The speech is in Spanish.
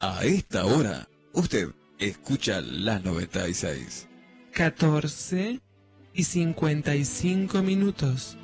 A esta hora, usted escucha la 96. 14:55.